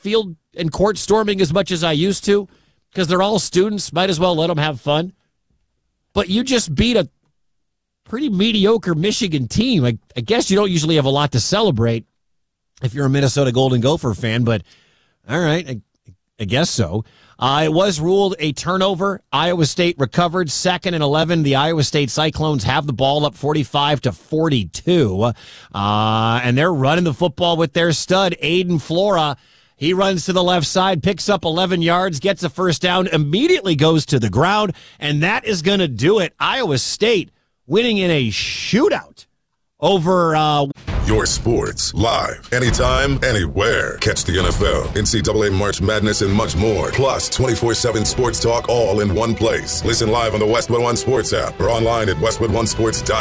field and court storming as much as I used to because they're all students. Might as well let them have fun. But you just beat a pretty mediocre Michigan team. I guess you don't usually have a lot to celebrate if you're a Minnesota Golden Gopher fan, but all right, I guess so. It was ruled a turnover. Iowa State recovered 2nd and 11. The Iowa State Cyclones have the ball up 45-42. And they're running the football with their stud, Aiden Flora. He runs to the left side, picks up 11 yards, gets a first down, immediately goes to the ground, and that is going to do it. Iowa State winning in a shootout over... Your sports, live, anytime, anywhere. Catch the NFL, NCAA March Madness, and much more. Plus, 24/7 sports talk all in one place. Listen live on the Westwood One Sports app or online at westwoodonesports.com.